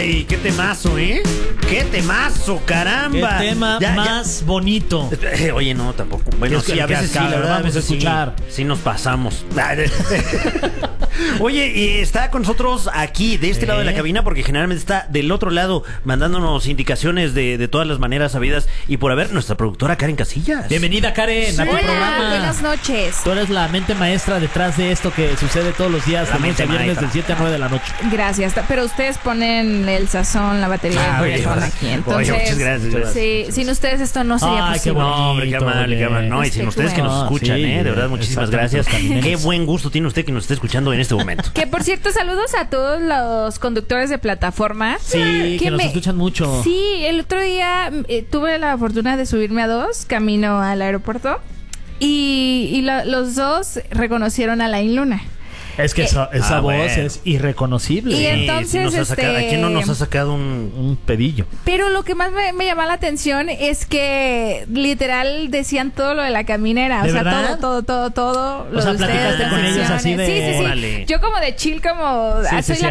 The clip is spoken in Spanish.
Ay, qué temazo, ¿eh? ¡Qué temazo, caramba! El tema más bonito. Oye, no, tampoco. Bueno, sí, a veces sí, la verdad, a veces sí nos pasamos. Oye, y está con nosotros aquí, de este lado de la cabina, porque generalmente está del otro lado, mandándonos indicaciones de todas las maneras sabidas y por haber, nuestra productora Karen Casillas. Bienvenida, Karen, a tu programa. Buenas noches. Tú eres la mente maestra detrás de esto que sucede todos los días, de lunes a viernes, de 7 a 9 de la noche. Gracias, pero ustedes ponen el sazón, la batería aquí. Entonces, muchas gracias. Sí, sin ustedes esto no sería posible. Qué bonito, no, hombre, qué amable. No, y sin ustedes que nos escuchan, de verdad, muchísimas gracias. Qué buen gusto tiene usted que nos esté escuchando en este momento. Que por cierto, saludos a todos los conductores de plataforma. Sí, que nos escuchan mucho. Sí, el otro día tuve la fortuna de subirme a 2 camino al aeropuerto y los dos reconocieron a Laín Luna. Es que esa voz es irreconocible. Y entonces, ¿a quién no nos ha sacado un pedillo? Pero lo que más me llama la atención es que literal decían todo lo de la caminera. O sea, verdad? todo. O sea, platicaste con ellos así de... Sí. Yo como de chill, como... Sí, soy la